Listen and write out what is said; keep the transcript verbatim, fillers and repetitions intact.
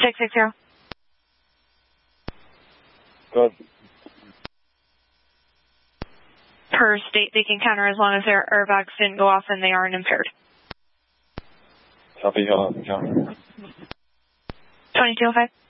six six zero. Go ahead. Per state, they can counter as long as their airbags didn't go off and they aren't impaired. Copy, I'll have the counter. twenty-two oh five.